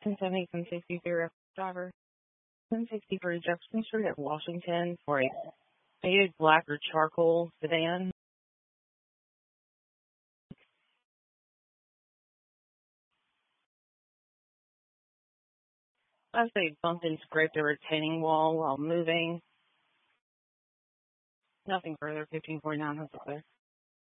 1070, 1063 driver. 1063 Jefferson Street at Washington for a faded black or charcoal sedan. As they bumped and scraped a retaining wall while moving. Nothing further. 1549 has up there.